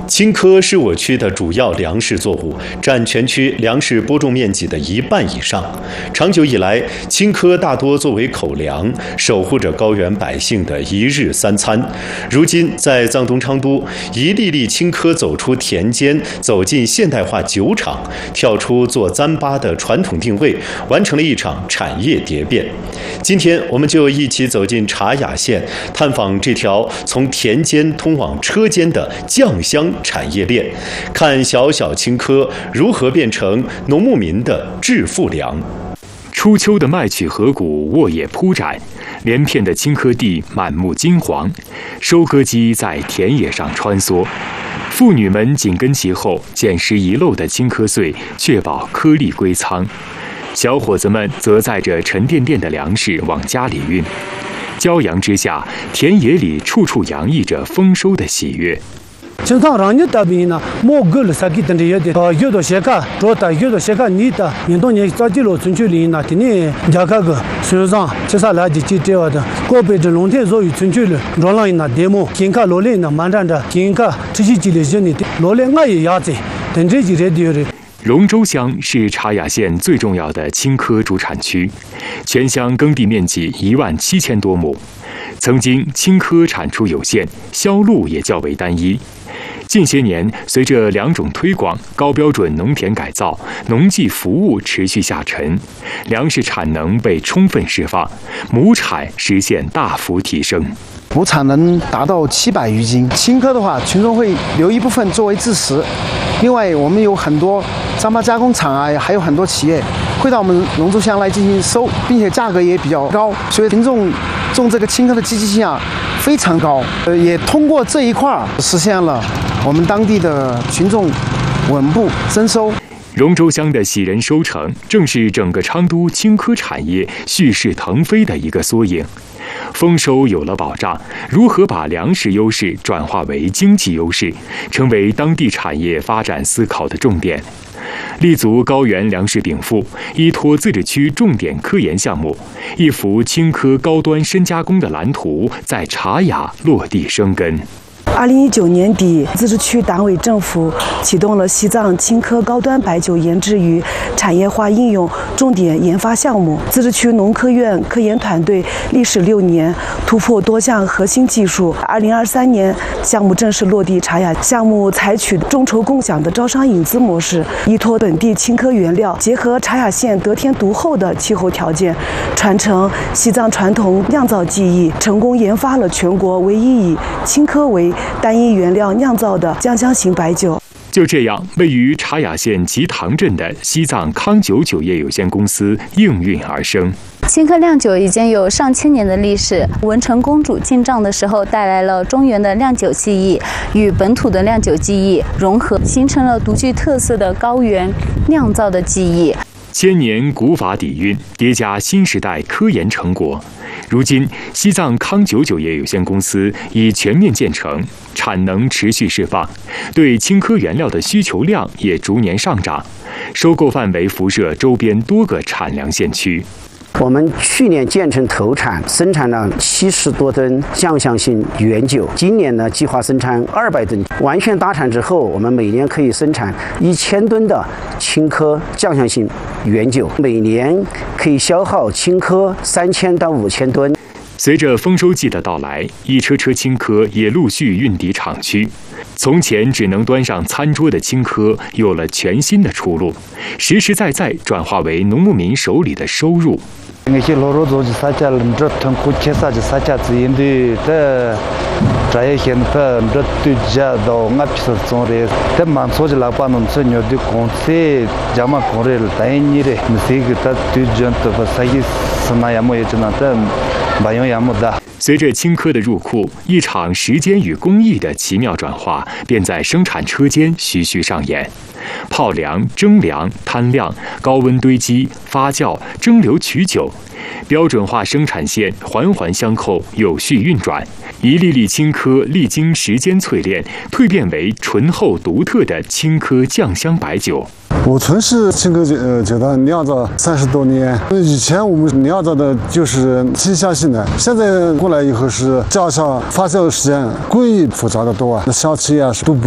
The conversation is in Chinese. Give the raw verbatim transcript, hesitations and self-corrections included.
青稞是我区的主要粮食作物，占全区粮食播种面积的一半以上。长久以来，青稞大多作为口粮，守护着高原百姓的一日三餐。如今，在藏东昌都，一粒粒青稞走出田间，走进现代化酒厂，跳出做糌粑的传统定位，完成了一场产业蝶变。今天，我们就一起走进茶雅县，探访这条从田间通往车间的酱香产业链，看小小青稞如何变成农牧民的致富粮。 初秋的麦曲河谷沃野铺展，连片的青稞地满目金黄，收割机在田野上穿梭，妇女们紧跟其后，捡拾遗漏的青稞穗，确保颗粒归仓。小伙子们则载着沉甸甸的粮食往家里运。骄阳之下，田野里处处洋溢着丰收的喜悦。 经常让你这边呢，莫够了，啥给等着也得，呃，有的些个，主要的有的些个，你的，年多年早几路村区里呢，今年家个个，所以讲，接下来就就这样的，过辈子农田所有村区里，让人呢节目，今个罗列呢，慢慢着，今个这些几类些呢，罗列我也要在，等这几类的。 荣州乡是茶雅县最重要的青稞主产区，全乡耕地面积一万七千多亩。曾经青稞产出有限，销路也较为单一。近些年，随着两种推广、高标准农田改造、农技服务持续下沉，粮食产能被充分释放，亩产实现大幅提升。 亩产能达到七百余斤。青稞的话，群众会留一部分作为自食。另外，我们有很多糌粑加工厂啊，还有很多企业会到我们荣州乡来进行收，并且价格也比较高，所以群众种这个青稞的积极性啊非常高。呃，也通过这一块实现了我们当地的群众稳步增收。 荣州乡的喜人收成，正是整个昌都青稞产业蓄势腾飞的一个缩影。丰收有了保障，如何把粮食优势转化为经济优势，成为当地产业发展思考的重点。立足高原粮食禀赋，依托自治区重点科研项目，一幅青稞高端深加工的蓝图在茶雅落地生根。 二零一九年底，自治区党委政府启动了西藏青稞高端白酒研制与产业化应用重点研发项目。自治区农科院科研团队历时六年，突破多项核心技术。二零二三年，项目正式落地茶雅。项目采取众筹共享的招商引资模式，依托本地青稞原料，结合茶雅县得天独厚的气候条件，传承西藏传统酿造技艺，成功研发了全国唯一以青稞为单一原料酿造的酱香型白酒。 就这样，位于茶雅县吉塘镇的西藏康酒酒业有限公司应运而生。 青稞酿酒已经有上千年的历史，文成公主进藏的时候带来了中原的酿酒技艺与本土的酿酒技艺融合，形成了独具特色的高原酿造的技艺。 千年古法底蕴，叠加新时代科研成果。如今，西藏康酒酒业有限公司已全面建成，产能持续释放，对青稞原料的需求量也逐年上涨，收购范围辐射周边多个产粮县区。 我们去年建成投产，生产了七十多吨酱香型原酒。今年呢，计划生产二百吨。完全达产之后，我们每年可以生产一千吨的青稞酱香型原酒，每年可以消耗青稞三千到五千吨。 随着丰收季的到来，一车车青稞也陆续运抵厂区。从前只能端上餐桌的青稞，有了全新的出路，实实在在转化为农牧民手里的收入。 那些老肉做的啥家，这通过切啥就啥家自营的，这这也现在这对家到我平时做的，这蛮做的老板们做牛的公司，家嘛公司带你的，你这个他对家的话，啥意思那也没有这那这，没用也没得。 随着青稞的入库，一场时间与工艺的奇妙转化便在生产车间徐徐上演。泡凉、蒸凉、摊晾、高温堆积、发酵、蒸馏取酒，标准化生产线环环相扣，有序运转。一粒粒青稞历经时间淬炼，蜕变为醇厚独特的青稞酱香白酒。 我从事青稞酒呃酒的酿造三十多年，以前我们酿造的就是清香型的，现在过来以后是加上发酵时间工艺复杂的多啊，那香气啊是都不